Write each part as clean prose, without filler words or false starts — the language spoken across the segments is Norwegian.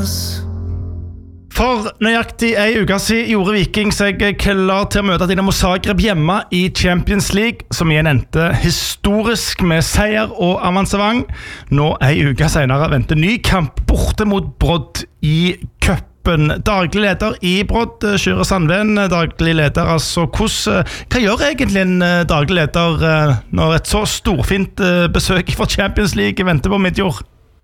For nøyaktig en uke siden gjorde Viking seg klar til å møte Dinamo Zagreb hjemme i Champions League, som igjen endte historisk med seier og avansement. Nå en uke senere venter ny kamp borte mot Brodd i cupen. Daglig leder i Brodd, Kyrre Sandven, daglig leder, altså hva gjør egentlig en daglig leder når et så storfint besøk fra Champions League venter på midtjord?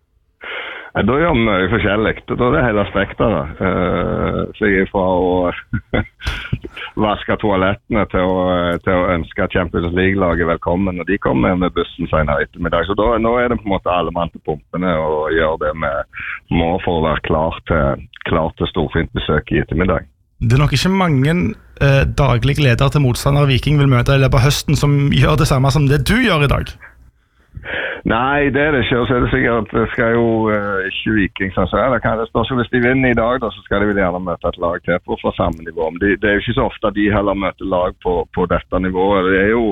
Da gjør vi mye forskjellig. Da det hele spekteret. Så jeg fra å vaske toalettene til å ønske Champions League-laget velkommen, og de kommer med bussen senere ettermiddag. Så nå det på en måte alle mann til pumpene og gjør det vi må for å være klar til storfint besøk i ettermiddag. Det nok ikke mange daglige ledere til motstandere Viking vil møte i løpet av høsten som gjør det samme som det du gjør i dag. Nei, det det ikke, og så det sikkert det skal jo ikke Viking sånn, så det står så hvis de vinner i dag da, så skal de vel gjerne møte et lag til på fra samme nivå, men det jo ikke så ofte de heller møter lag på dette nivået. Det jo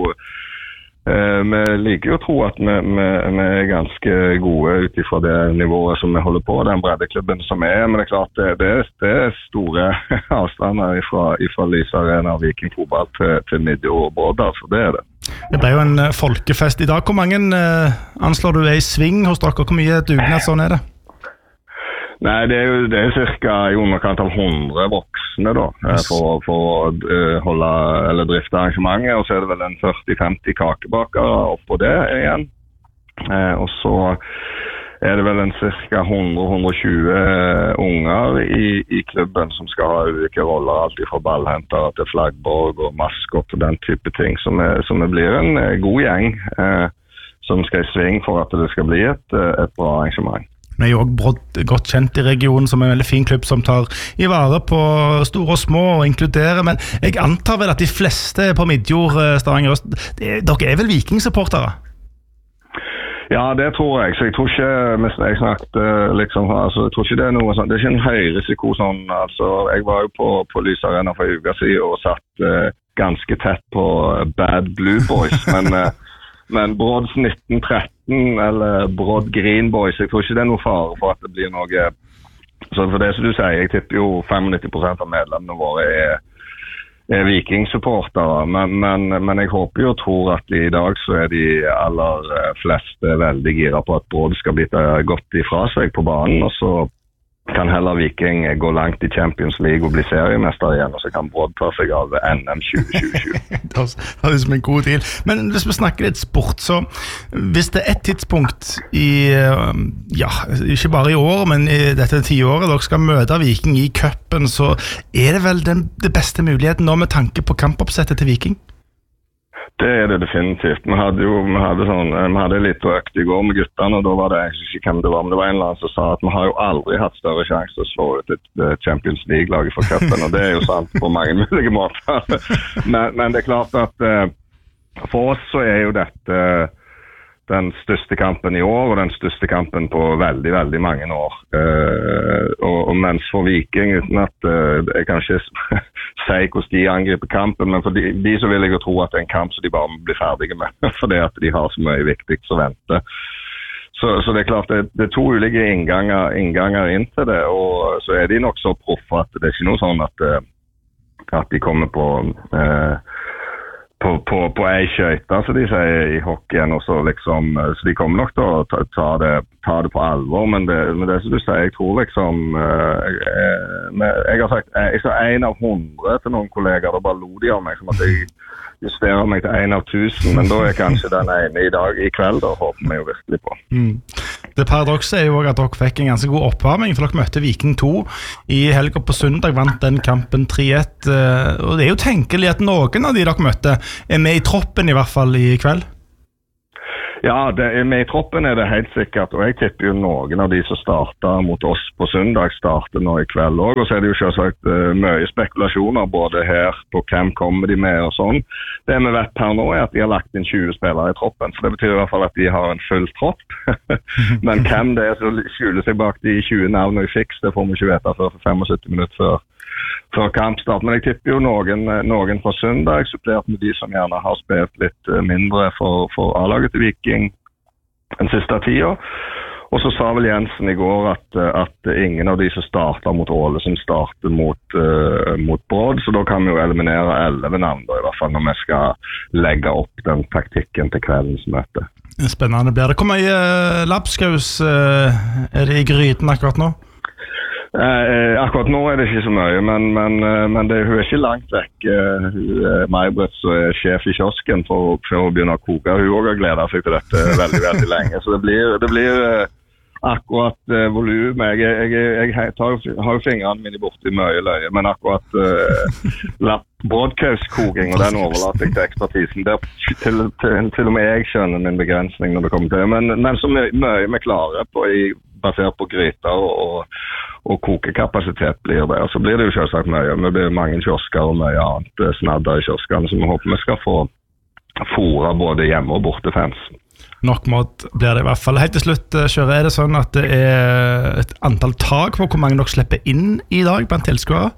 vi liker jo å tro at vi ganske gode utifra det nivået som vi holder på, den breddeklubben som men det klart det store avstander fra Lyse Arena og Viking fotball til Midtjord og Brodd, så det det. Det ble jo en folkefest i dag. Hvor mange anslår du i sving hos dere? Hvor mye dugnad sånn det? Nei, det cirka i underkant av 100 voksne da, for å holde eller drifte arrangementet, og så det vel en 40-50 kakebakere oppå det igjen. Og så det vel en cirka 100-120 unger i klubben som skal ha ulike roller, alt fra ballhentere til flaggborg og maskot og den type ting, som blir en god gjeng som skal i sving for at det skal bli et bra arrangement. Vi jo også Brodd godt kjent i regionen som en veldig fin klubb som tar i vare på store og små og inkluderer, men jeg antar vel at de fleste på Midtjord, Stavanger Øst, dere vel Viking-supportere? Ja, det tror jeg. Så jeg tror ikke, jeg snakket liksom, altså, jeg tror ikke det noe sånn, det ikke en høy risiko sånn, altså, jeg var jo på Lyse Arena for en uke siden og satt ganske tett på Bad Blue Boys, men Brodds 1913 eller Brodd Green Boys, jeg tror ikke det noe fare for at det blir noe, så for det som du sier, jeg tipper jo 95% av medlemmene våre Viking-supportere, men jeg håper jo og tror at i dag så de aller fleste veldig gira på at Brodd skal bli godt ifra seg på banen, og så kan heller Viking gå langt i Champions League og bli seriemester igjen, og så kan Brodd ta seg av NM 2020. Det er som en god deal. Men hvis vi snakker litt sport, så hvis det et tidspunkt i, ja, ikke bare i år, men i dette 10-året dere skal møte Viking i cupen, så det vel det beste muligheten nå med tanke på kampoppsettet til Viking? Det det definitivt. Vi hadde litt økt i går med guttene, og da var det ikke hvem det var, men det var en eller annen som sa at vi har jo aldri hatt større sjanse til å slå ut et Champions League-laget for cupen, og det jo sant på mange mulige måter. Men det klart at for oss så jo dette den største kampen i år, og den største kampen på veldig, veldig mange år. Og mens for Viking, uten at jeg kan ikke si hvordan de angriper kampen, men for de så vil jeg jo tro at det en kamp som de bare må bli ferdige med, fordi at de har så mye viktig å vente. Så det klart, det to ulike innganger inn til det, og så de nok så proffe at det ikke noe sånn at de kommer på ei skøyte, så de sier i hockeyen, og så liksom, så de kommer nok til å ta det på alvor, men det som du sier, jeg tror liksom, jeg har sagt, jeg sa 1 av 100 til noen kolleger, da bare lo de av meg, som at jeg justerer meg til 1 av 1000, men da kanskje den ene i dag, i kveld, da håper vi jo virkelig på. Det paradokset jo også at dere fikk en ganske god oppvarming, for dere møtte Viking 2 i helgen på søndag, vant den kampen 3-1, og det jo tenkelig at noen av de dere møtte med i troppen i hvert fall i kveld? Ja, med i troppen det helt sikkert, og jeg tipper jo noen av de som starter mot oss på søndag starter nå i kveld også, og så det jo selvsagt mye spekulasjoner både her på hvem kommer de med og sånn. Det vi vet her nå at de har lagt inn 20 spillere i troppen, så det betyr i hvert fall at de har en full tropp. Men hvem det som skjuler seg bak de 20 navnene i fiks, det får vi ikke vite før 75 minutter før kampstart, men jeg tipper jo noen fra søndag, supplert med de som gjerne har spilt litt mindre for A-laget til Viking den siste tiden. Og så sa vel Jensen I går at ingen av de som starter mot Åle som starter mot Brodd, så da kan vi jo eliminere 11 navn da, I hvert fall når vi skal legge opp den taktikken til kveldens møte. Spennende blir det. Hvor mye lapskaus det I gryten akkurat nå? Akkurat nå det ikke så mye, men det, hun ikke langt vekk. May-Britt som sjef I kiosken for å begynne å koke. Hun også har gledet seg til dette veldig, veldig lenge. Så det blir akkurat volum. Jeg har jo fingrene mine borte I mye løye, men akkurat broadcast-koking, og den overlater jeg til ekspertisen. Der til og med jeg skjønner min begrensning når det kommer til det. Men så mye vi klarer på basert på gryter og kokekapasitet blir det. Og så blir det jo selvsagt mye. Det blir mange kiosker og mye annet snadder I kioskene, så vi håper vi skal få fôre både hjemme og borte fans. Nok mat blir det I hvert fall. Helt til slutt, Kjøre, det sånn at det et antall tak på hvor mange dere slipper inn I dag blant tilskuere?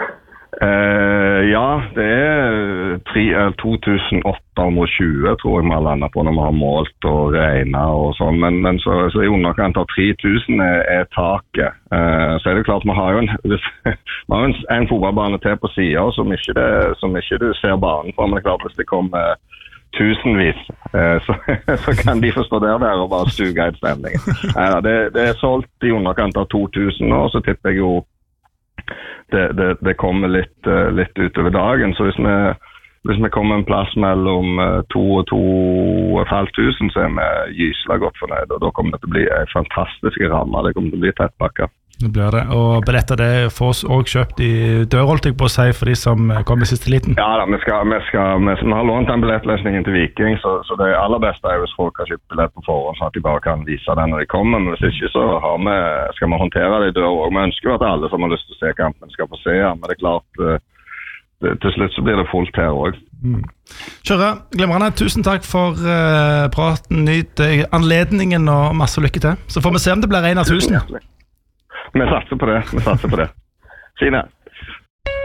Ja, det 2820 tror jeg vi har landet på når vi har målt og regnet og sånn, men så I underkant av 3000 taket. Så det klart, vi har jo en fotballbane til på siden som ikke du ser banen på, men det klart hvis det kommer tusenvis, så kan de forstå der og bare stuge I stemningen. Det solgt I underkant av 2000 nå, så tipper jeg jo det kommer litt utover dagen, så hvis vi kommer en plass mellom 2 og 2500, så vi gyselig godt fornøyd, og da kommer det til å bli en fantastisk ramme, det kommer til å bli tettpakket. Det blir det, og billetter det får oss også kjøpt I dør, holdt jeg på å si, for de som kommer I siste liten. Ja da, vi har lånt den billettløsningen til Viking, så det aller beste hvis folk har kjøpt billett på forhånd, så at de bare kan vise den når de kommer, men hvis ikke så skal vi håndtere det I dør, og vi ønsker jo at alle som har lyst til å se kampen skal få se den, men det klart, til slutt så blir det fullt her også. Kjøre, glemrende, tusen takk for praten, nyt anledningen og masse lykke til, så får vi se om det blir 1 av 1000. Vi satser på det. Fine.